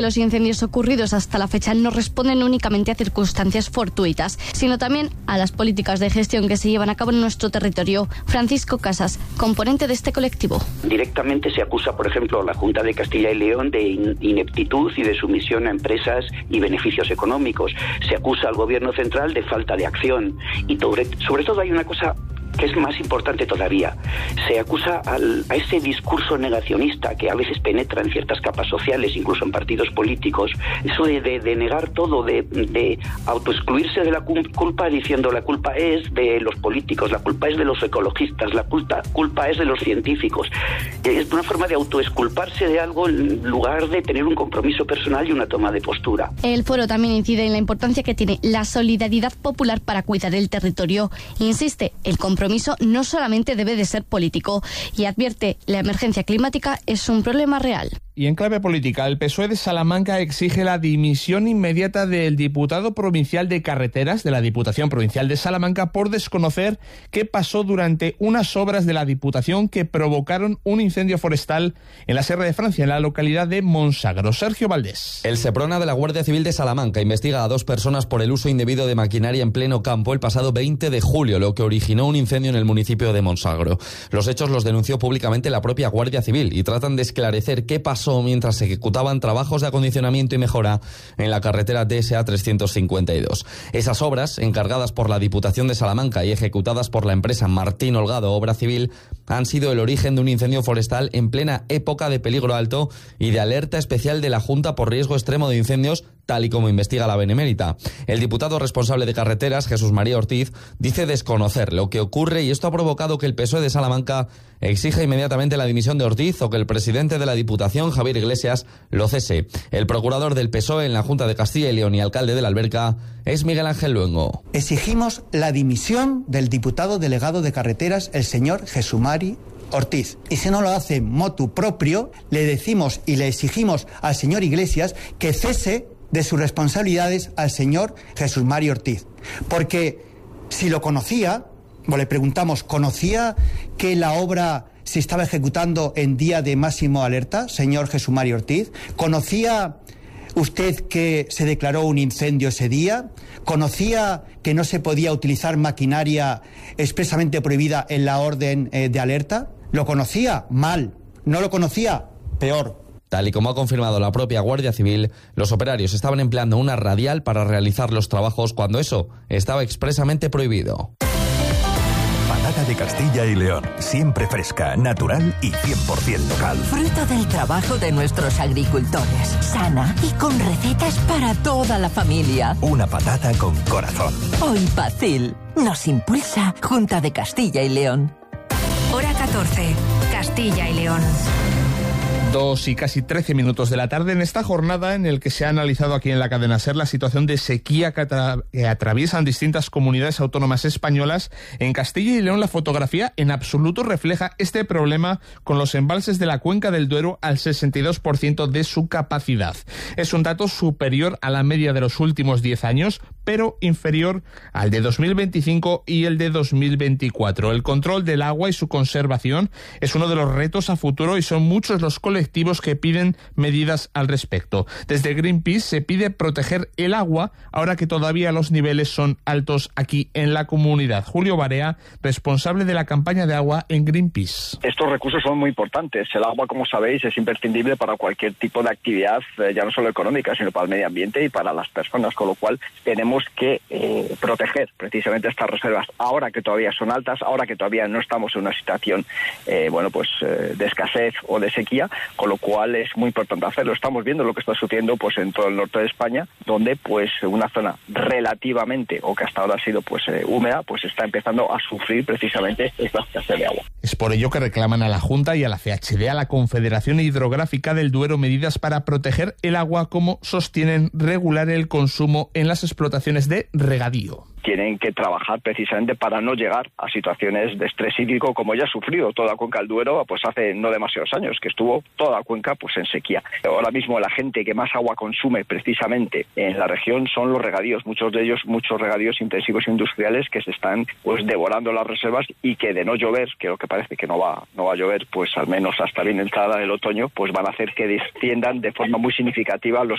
Los incendios ocurridos hasta la fecha no responden únicamente a circunstancias fortuitas, sino también a las políticas de gestión que se llevan a cabo en nuestro territorio. Francisco Casas, componente de este colectivo. Directamente se acusa, por ejemplo, a la Junta de Castilla y León de ineptitud y de sumisión a empresas y beneficios económicos. Se acusa al Gobierno central de falta de acción. Y sobre todo hay una cosa que es más importante todavía. Se acusa a ese discurso negacionista que a veces penetra en ciertas capas sociales, incluso en partidos políticos, eso de negar todo, de autoexcluirse de la culpa diciendo la culpa es de los políticos, la culpa es de los ecologistas, la culpa es de los científicos. Es una forma de autoexculparse de algo en lugar de tener un compromiso personal y una toma de postura. El foro también incide en la importancia que tiene la solidaridad popular para cuidar el territorio. Insiste, el compromiso no solamente debe de ser político y advierte, la emergencia climática es un problema real. Y en clave política, el PSOE de Salamanca exige la dimisión inmediata del diputado provincial de Carreteras de la Diputación Provincial de Salamanca por desconocer qué pasó durante unas obras de la Diputación que provocaron un incendio forestal en la Sierra de Francia, en la localidad de Monsagro. Sergio Valdés. El Seprona de la Guardia Civil de Salamanca investiga a 2 personas por el uso indebido de maquinaria en pleno campo el pasado 20 de julio, lo que originó un incendio en el municipio de Monsagro. Los hechos los denunció públicamente la propia Guardia Civil y tratan de esclarecer qué pasó mientras se ejecutaban trabajos de acondicionamiento y mejora en la carretera TSA 352. Esas obras, encargadas por la Diputación de Salamanca y ejecutadas por la empresa Martín Holgado Obra Civil, han sido el origen de un incendio forestal en plena época de peligro alto y de alerta especial de la Junta por riesgo extremo de incendios, tal y como investiga la Benemérita. El diputado responsable de Carreteras, Jesús María Ortiz, dice desconocer lo que ocurre y esto ha provocado que el PSOE de Salamanca exija inmediatamente la dimisión de Ortiz o que el presidente de la Diputación, Javier Iglesias, lo cese. El procurador del PSOE en la Junta de Castilla y León y alcalde de La Alberca es Miguel Ángel Luengo. Exigimos la dimisión del diputado delegado de Carreteras, el señor Jesús María Ortiz. Y si no lo hace motu propio, le decimos y le exigimos al señor Iglesias que cese de sus responsabilidades al señor Jesús María Ortiz. Porque si lo conocía, o le preguntamos, ¿conocía que la obra se estaba ejecutando en día de máximo alerta, señor Jesús María Ortiz? ¿Conocía usted que se declaró un incendio ese día? ¿Conocía que no se podía utilizar maquinaria expresamente prohibida en la orden de alerta? ¿Lo conocía? Mal. ¿No lo conocía? Peor. Tal y como ha confirmado la propia Guardia Civil, los operarios estaban empleando una radial para realizar los trabajos cuando eso estaba expresamente prohibido. Patata de Castilla y León, siempre fresca, natural y 100% local. Fruto del trabajo de nuestros agricultores, sana y con recetas para toda la familia. Una patata con corazón. Hoy Pacil nos impulsa Junta de Castilla y León. Hora 14, Castilla y León. 2 y casi 13 minutos de la tarde en esta jornada en el que se ha analizado aquí en la cadena SER la situación de sequía que atraviesan distintas comunidades autónomas españolas. En Castilla y León la fotografía en absoluto refleja este problema con los embalses de la cuenca del Duero al 62% de su capacidad. Es un dato superior a la media de los últimos 10 años, pero inferior al de 2025 y el de 2024. El control del agua y su conservación es uno de los retos a futuro y son muchos los colectivos que piden medidas al respecto. Desde Greenpeace se pide proteger el agua ahora que todavía los niveles son altos aquí en la comunidad. Julio Barea, responsable de la campaña de agua en Greenpeace. Estos recursos son muy importantes. El agua, como sabéis, es imprescindible para cualquier tipo de actividad, ya no solo económica, sino para el medio ambiente y para las personas, con lo cual tenemos que proteger precisamente estas reservas ahora que todavía son altas, ahora que todavía no estamos en una situación de escasez o de sequía, con lo cual es muy importante hacerlo. Estamos viendo lo que está sucediendo pues en todo el norte de España, donde pues una zona relativamente, o que hasta ahora ha sido húmeda, pues está empezando a sufrir precisamente esta escasez de agua. Es por ello que reclaman a la Junta y a la CHD, a la Confederación Hidrográfica del Duero, medidas para proteger el agua, como sostienen regular el consumo en las explotaciones de regadío. tienen que trabajar precisamente para no llegar a situaciones de estrés hídrico como ya ha sufrido toda Cuenca del Duero, pues hace no demasiados años, que estuvo toda la cuenca pues en sequía. Ahora mismo la gente que más agua consume precisamente en la región son los regadíos, muchos de ellos, muchos regadíos intensivos e industriales que se están pues devorando las reservas, y que de no llover, que lo que parece que no va a llover, pues al menos hasta bien entrada el otoño, pues van a hacer que desciendan de forma muy significativa los